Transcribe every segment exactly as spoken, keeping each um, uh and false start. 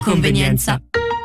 Convenienza.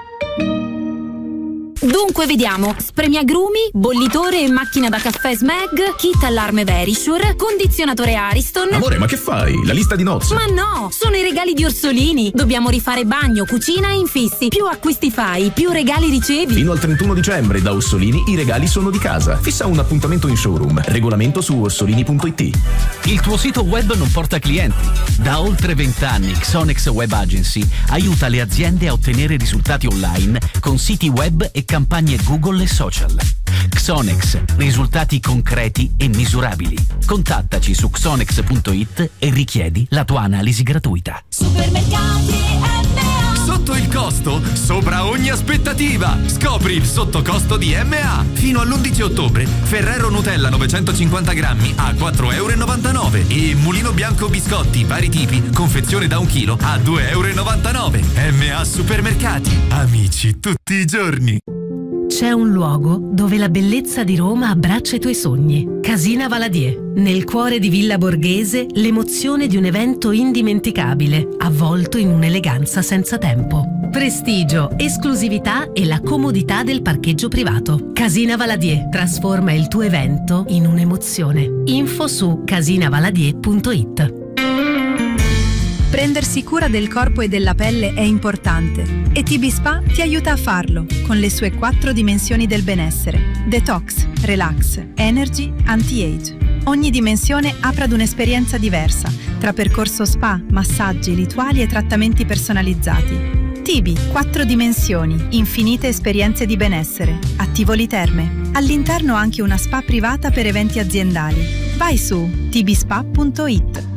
Dunque vediamo: spremiagrumi, bollitore e macchina da caffè Smeg, kit allarme Verisure, condizionatore Ariston. Amore, ma che fai? La lista di nozze? Ma no, sono i regali di Orsolini. Dobbiamo rifare bagno, cucina e infissi. Più acquisti fai, più regali ricevi. Fino al trentuno dicembre da Orsolini i regali sono di casa. Fissa un appuntamento in showroom. Regolamento su orsolini punto it. Il tuo sito web non porta clienti? Da oltre vent'anni Xonex Web Agency aiuta le aziende a ottenere risultati online con siti web e campagne Google e social. Xonex, risultati concreti e misurabili. Contattaci su xonex punto it e richiedi la tua analisi gratuita. Supermercati M A. Sotto il costo, sopra ogni aspettativa. Scopri il sottocosto di M A. Fino all'undici ottobre, Ferrero Nutella novecentocinquanta grammi a quattro virgola novantanove euro e Mulino Bianco biscotti vari tipi, confezione da un chilo a due virgola novantanove euro. M A Supermercati, amici tutti i giorni. C'è un luogo dove la bellezza di Roma abbraccia i tuoi sogni. Casina Valadier. Nel cuore di Villa Borghese, l'emozione di un evento indimenticabile, avvolto in un'eleganza senza tempo. Prestigio, esclusività e la comodità del parcheggio privato. Casina Valadier trasforma il tuo evento in un'emozione. Info su casina valadier punto it. Prendersi cura del corpo e della pelle è importante e T B Spa ti aiuta a farlo con le sue quattro dimensioni del benessere: Detox, Relax, Energy, Anti-Age. Ogni dimensione apre ad un'esperienza diversa, tra percorso spa, massaggi, rituali e trattamenti personalizzati. T B, quattro dimensioni, infinite esperienze di benessere. A Tivoli Terme. All'interno anche una spa privata per eventi aziendali. Vai su t b spa punto it.